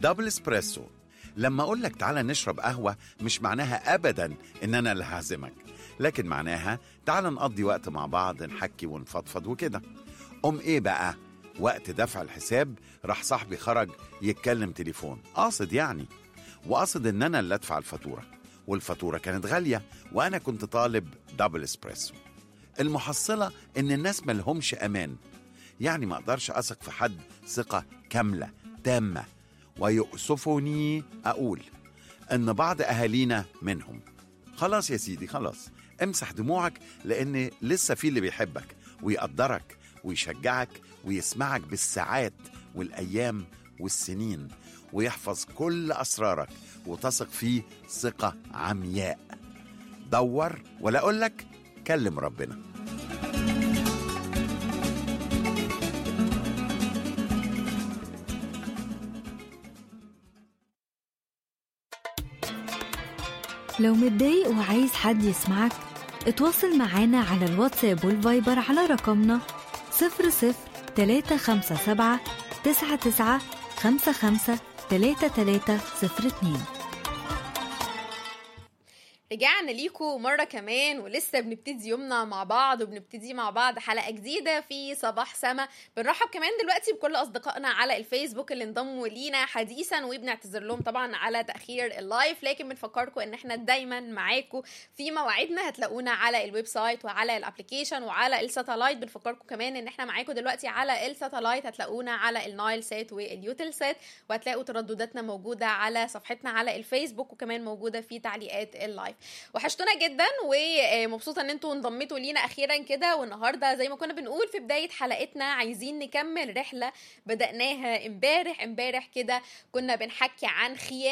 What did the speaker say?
دبل اسبريسو. لما أقول لك تعالى نشرب قهوة مش معناها أبدا إن أنا اللي هعزمك، لكن معناها تعالى نقضي وقت مع بعض، نحكي ونفضفض وكده. إيه بقى؟ وقت دفع الحساب راح صاحبي خرج يتكلم تليفون، قاصد يعني، وقاصد إن أنا اللي أدفع الفاتورة، والفاتورة كانت غالية وأنا كنت طالب دبل اسبريسو. المحصلة إن الناس ملهمش أمان، يعني ما أقدرش أثق في حد ثقة كاملة تامة، ويؤسفني أقول إن بعض أهالينا منهم. خلاص يا سيدي، خلاص امسح دموعك، لأن لسه في اللي بيحبك ويقدرك ويشجعك ويسمعك بالساعات والأيام والسنين، ويحفظ كل أسرارك وتثق فيه ثقة عمياء. دور ولا أقولك كلم ربنا. لو متضايق وعايز حد يسمعك، اتواصل معانا على الواتساب والفايبر على رقمنا 00-357 99 55 3302. رجعنا ليكم مرة كمان، ولسه بنبتدي يومنا مع بعض، وبنبتدي مع بعض حلقة جديدة في صباح سما. بنرحب كمان دلوقتي بكل أصدقائنا على الفيسبوك اللي انضموا لينا حديثا، وبنعتذر لهم طبعا على تأخير اللايف، لكن بنفكركم ان احنا دايما معاكم في مواعيدنا. هتلاقونا على الويب سايت وعلى الابليكيشن وعلى الساتلايت. بنفكركم كمان ان احنا معاكم دلوقتي على الساتلايت، هتلاقونا على النايل سات واليوتل سات، وهتلاقوا تردداتنا موجودة على صفحتنا على الفيسبوك، وكمان موجودة في تعليقات اللايف. وحشتونا جدا، ومبسوطه ان انتوا انضميتوا لينا اخيرا كده. والنهارده زي ما كنا بنقول في بدايه حلقتنا، عايزين نكمل رحله بدأناها امبارح كده. كنا بنحكي عن خيانه